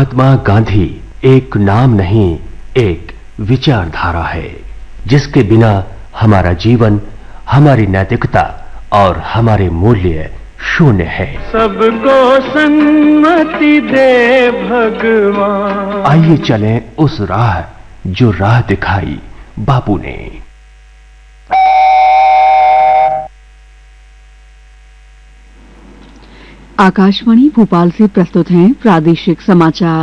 महात्मा गांधी एक नाम नहीं, एक विचारधारा है जिसके बिना हमारा जीवन, हमारी नैतिकता और हमारे मूल्य शून्य है। सबको सन्मति दे भगवान। आइए चलें उस राह जो राह दिखाई बापू ने। आकाशवाणी भोपाल से प्रस्तुत हैं प्रादेशिक समाचार।